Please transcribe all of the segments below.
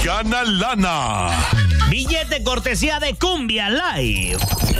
gana lana. Billete cortesía de Cumbia Live.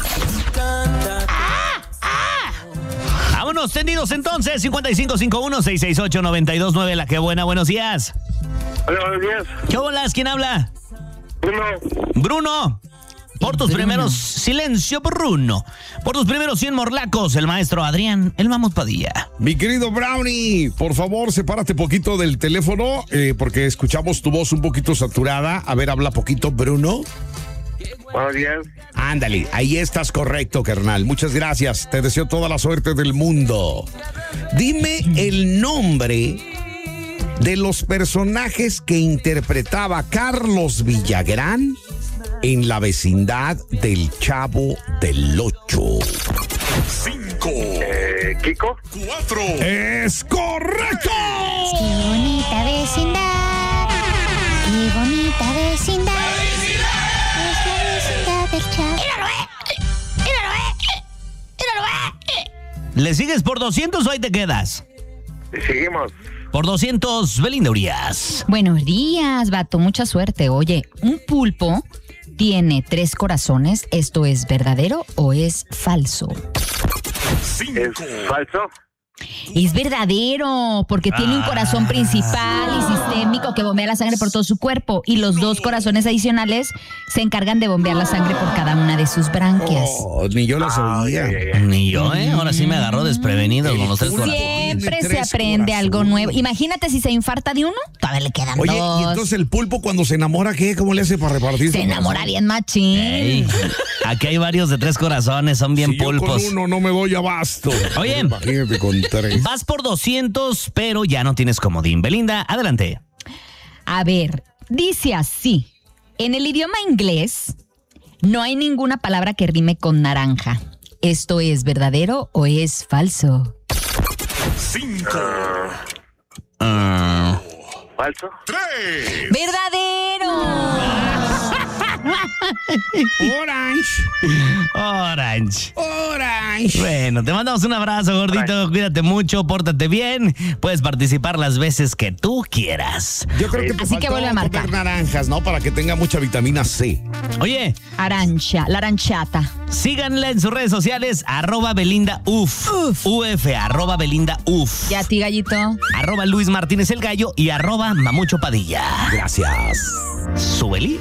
Vámonos tendidos entonces. 5551-668-929. La que buena, buenos días. Hola, buenos días. ¿Qué bolas? ¿Quién habla? Bruno. Por tus primeros... Silencio, Bruno. Por tus primeros 100 morlacos, el maestro Adrián, el Mamut Padilla. Mi querido Brownie, por favor, sepárate poquito del teléfono, porque escuchamos tu voz un poquito saturada. A ver, habla poquito, Bruno. Buenos días. Ándale, ahí estás correcto, carnal. Muchas gracias. Te deseo toda la suerte del mundo. Dime el nombre de los personajes que interpretaba Carlos Villagrán en la vecindad del Chavo del Ocho. 5, Kiko. 4. ¡Es correcto! Qué bonita vecindad. Qué bonita vecindad. Es la vecindad del Chavo. ¿Le sigues por 200 o ahí te quedas? Seguimos. Por 200, Belinda Urias. Buenos días, vato, mucha suerte. Oye, un pulpo tiene 3 corazones. ¿Esto es verdadero o es falso? 5. ¿Es falso? Es verdadero, porque tiene un corazón principal y sistémico que bombea la sangre por todo su cuerpo, y los 2 corazones adicionales se encargan de bombear la sangre por cada una de sus branquias. Oh, ni yo lo sabía. Ni yo, ¿eh? Ahora sí me agarró desprevenido con los 3 corazones. Siempre Tiene se 3 aprende algo corazones. nuevo. Imagínate si se infarta de uno, todavía le quedan Oye, 2. ¿y entonces el pulpo cuando se enamora qué? ¿Cómo le hace para repartir? Se enamora bien machín. Ey, aquí hay varios de 3 corazones, son bien Si yo pulpos. con uno no me doy abasto. Oye. Imagínate con 3. Vas por 200, pero ya no tienes comodín. Belinda, adelante. A ver, dice así. En el idioma inglés no hay ninguna palabra que rime con naranja. ¿Esto es verdadero o es falso? 5, ¿Falso? 3. ¡Verdadero! Orange. Orange. Bueno, te mandamos un abrazo, gordito. Cuídate mucho, pórtate bien. Puedes participar las veces que tú quieras. Yo creo que te Así que faltó vuelve a marcar. comer naranjas, ¿no? Para que tenga mucha vitamina C. Oye, Arancha, la aranchata. síganla en sus redes sociales, @BelindaUf. UF, @BelindaUf. ¿Y a ti, gallito? @Luis Martínez el Gallo y @Mamucho Padilla. Gracias. Subeli.